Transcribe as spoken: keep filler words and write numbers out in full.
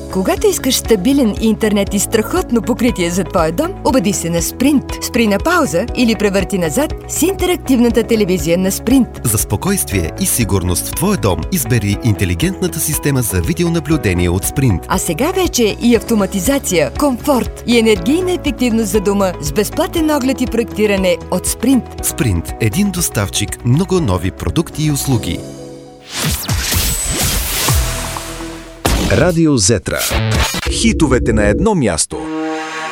Когато искаш стабилен интернет и страхотно покритие за твоя дом, убеди се на Sprint. Спри на пауза или превърти назад с интерактивната телевизия на Sprint. За спокойствие и сигурност в твоя дом избери интелигентната система за видеонаблюдение от Sprint. А сега вече и автоматизация, комфорт и енергийна ефективност за дома с безплатен оглед и проектиране от Sprint. Sprint – един доставчик, много нови продукти и услуги. Радио Зетра. Хитовете на едно място.